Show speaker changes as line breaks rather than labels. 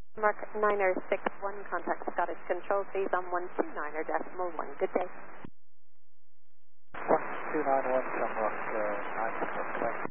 Mark 961, contact Scottish Control, please on 129.1. Good day.
1291, Shamrock 961.